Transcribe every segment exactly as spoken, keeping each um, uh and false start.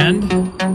And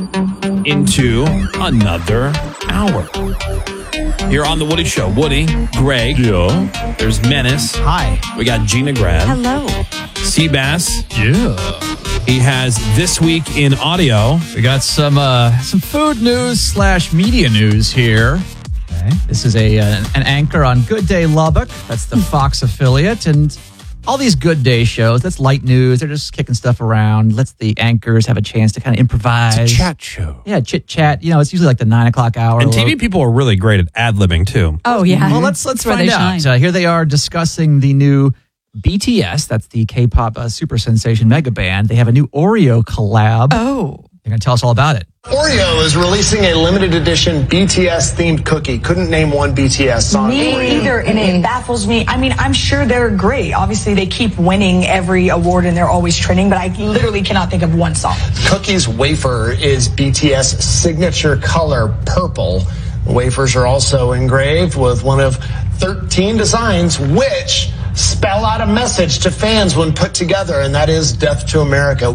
into another hour. Here on The Woody Show, Woody, Greg. Yeah. There's Menace. Hi. We got Gina Grad. Hello. Seabass. Yeah. He has This Week in Audio. We got some uh, some food news slash media news here. Okay. This is a uh, an anchor on Good Day Lubbock. That's the Fox affiliate. And all these Good Day shows, that's light news. They're just kicking stuff around. Lets the anchors have a chance to kind of improvise. It's a chat show. Yeah, chit chat. You know, it's usually like the nine o'clock hour. And T V people are really great at ad-libbing, too. Oh, yeah. Well, let's let's That's where find they out. shine. Uh, here they are discussing the new B T S. That's the K-pop uh, super sensation mega band. They have a new Oreo collab. Oh. They're going to tell us all about it. Oreo is releasing a limited edition B T S-themed cookie. Couldn't name one B T S song. Me Oreo. either, and it baffles me. I mean, I'm sure they're great. Obviously, they keep winning every award and they're always trending, but I literally cannot think of one song. Cookie's wafer is B T S signature color, purple. The wafers are also engraved with one of thirteen designs, which spell out a message to fans when put together, and that is Death to America.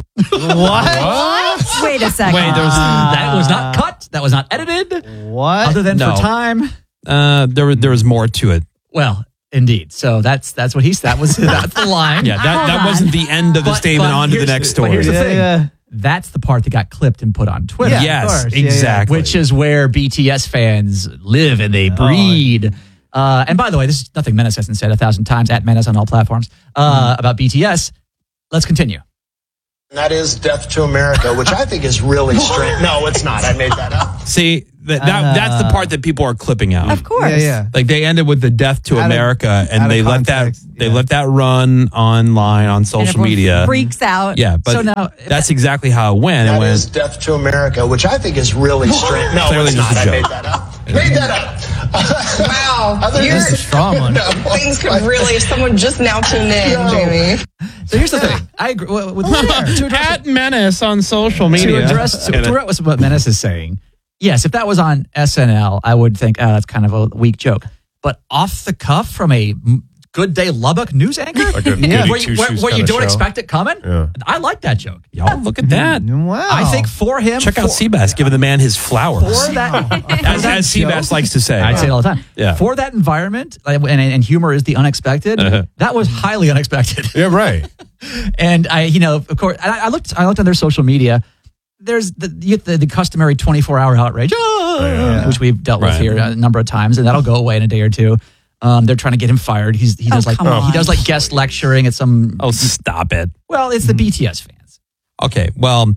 What? Wait a second. Wait, there's That was not cut. That was not edited. What? Other than No. for time. Uh, there, there was more to it. Well, indeed. So that's that's what he's. That was that's the line. Yeah, that, Hold that on. wasn't the end of the But- statement. but On to the here's- next but story. here's the Yeah, thing. yeah. That's the part that got clipped and put on Twitter. Yeah, yes, of course. Yeah, yeah. exactly. Which is where B T S fans live and they breed. Uh, and by the way, this is nothing Menace hasn't said a thousand times at Menace on all platforms uh, about B T S. Let's continue. And that is Death to America, which I think is really strange. No, it's not. I made that up. See, that, that that's the part that people are clipping out. Of course. Yeah, yeah. Like they ended with the Death to Out of- America, out and of they let that context, they yeah. let that run online on And social everyone media. freaks out. Yeah, but So now- that's exactly how it went. It That went. is Death to America, which I think is really strange. No, Clearly it's just not. a I made joke. that up. Made that up. Wow. Other You're, That's a strong one. No. things could really, if someone just now tuned in, No. Jamie. So here's the thing. I agree with, with to address At Menace on social to media. address to, to address what Menace is saying. Yes, if that was on S N L, I would think, oh, that's kind of a weak joke. But off the cuff from a m- Good Day Lubbock news anchor, Like a yeah. Goody where, you, where, Two-Shoes where you kinda don't show. expect it coming. Yeah. I like that joke. Y'all, look at that. Wow. I think for him, Check out for, Seabass giving the man his flowers. for that, as as Seabass likes to say. I say it all the time. Yeah. For that environment, like, and, and humor is the unexpected. Uh-huh. That was highly unexpected. Yeah, right. And I, you know, of course, I, I looked. I looked on their social media. There's the you get the, the customary twenty-four hour outrage, ah, Yeah. which we've dealt with Right. here a number of times, and that'll go away in a day or two. Um, they're trying to get him fired. He's he does Oh, like come he on. does like guest lecturing at some. Oh, stop it. Well, it's the B T S fans. Okay, well,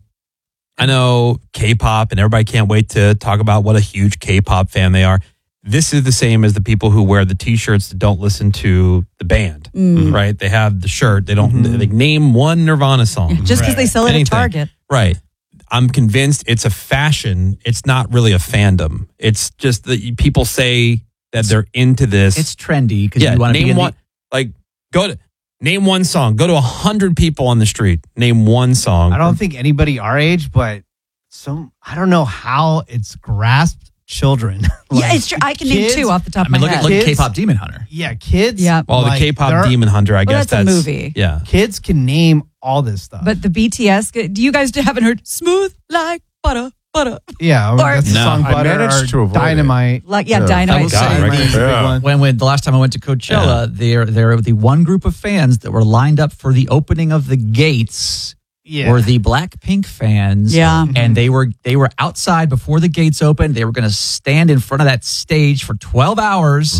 I know K-pop, and everybody can't wait to talk about what a huge K-pop fan they are. This is the same as the people who wear the T-shirts that don't listen to the band, right? They have the shirt. They don't they name one Nirvana song. Just because they sell it Anything. at Target. Right. I'm convinced it's a fashion. It's not really a fandom. It's just that you- people say that they're into this. It's trendy because yeah, you want to be name in one. the, Like, go to name one song. Go to a hundred people on the street. Name one song. I don't think anybody our age, but some, I don't know how it's grasped children. Yeah, Like, it's true. I can name kids- two off the top I mean, of look my at head. look at Kids- K-pop Demon Hunter. Yeah, kids. Yeah. Well, like, the K-pop they're- Demon Hunter. I Well, guess that's a movie. Yeah. Kids can name all this stuff. But the B T S, do you guys haven't heard "Smooth Like Butter"? Butter. yeah, or- that's the No. song I Butter managed or to avoid it. Dynamite. Like yeah, Yeah. I Dynamite. will God, say right the- That's a big Yeah. one. when, when the last time I went to Coachella, there there were the one group of fans that were lined up for the opening of the gates Yeah. were the Blackpink fans. Yeah. and they were they were outside before the gates opened. They were going to stand in front of that stage for twelve hours.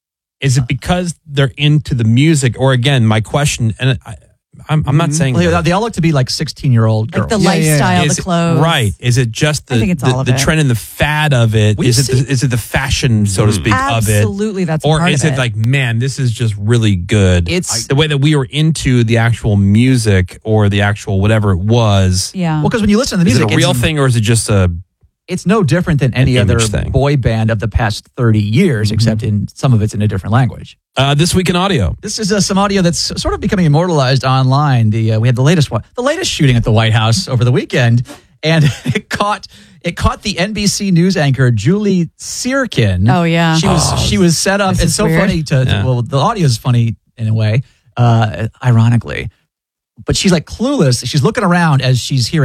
Is it because they're into the music, or again, my question, and I, I'm, I'm not saying Well, that- they all look to be like sixteen year old Like girls. the Yeah, yeah. lifestyle, Is the it- clothes. right? Is it just the I think it's the, all of the it. trend and the fad of it? We Is it see- the, is it the fashion, so to speak, of it? Absolutely, that's a Or part is of it like, man, this is just really good? It's- the way that we were into the actual music or the actual whatever it was. Yeah. Well, because when you listen to the Is music, it a real it's, thing or is it just a? it's no different than any An other image thing. boy band of the past thirty years, except in some of it's in a different language. Uh, this week in audio. This is uh, some audio that's sort of becoming immortalized online. The uh, we had the latest one, the latest shooting at the White House over the weekend, and it caught it caught the N B C news anchor Julie Sirkin. Oh, yeah. she was Oh. she was set up. This It's is so weird. funny to, to Yeah. well, the audio is funny in a way, uh, ironically, but she's like clueless. She's looking around as she's hearing.